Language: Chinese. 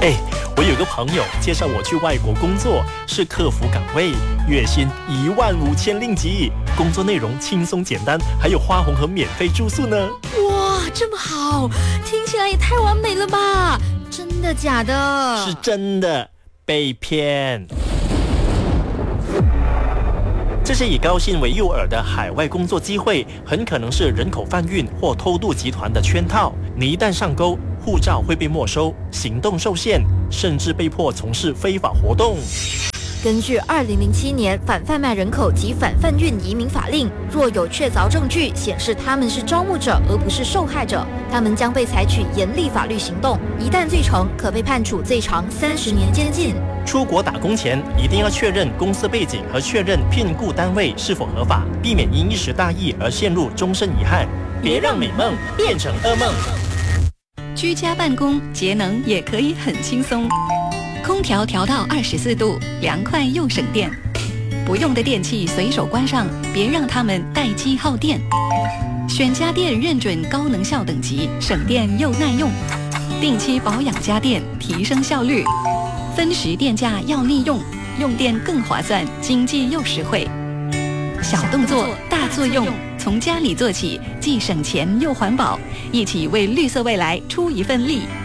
我有个朋友介绍我去外国工作，是客服岗位，月薪15000令吉，工作内容轻松简单，还有花红和免费住宿呢。 哇，这么好，听起来也太完美了吧？真的假的？ 是真的，被骗。这些以高薪为诱饵的海外工作机会，很可能是人口贩运或偷渡集团的圈套。你一旦上钩，护照会被没收，行动受限，甚至被迫从事非法活动。 根据2007年反贩卖人口及反贩运移民法令，若有确凿证据显示他们是招募者而不是受害者，他们将被采取严厉法律行动，一旦罪成，可被判处最长30年监禁。 出国打工前，一定要确认公司背景和确认聘雇单位是否合法，避免因一时大意而陷入终身遗憾。别让美梦变成噩梦。 居家办公节能也可以很轻松，空调调到24度，凉快又省电。不用的电器随手关上，别让它们待机耗电。选家电认准高能效等级，省电又耐用。定期保养家电，提升效率。分时电价要利用，用电更划算，经济又实惠。小动作大作用，从家里做起，既省钱又环保，一起为绿色未来出一份力。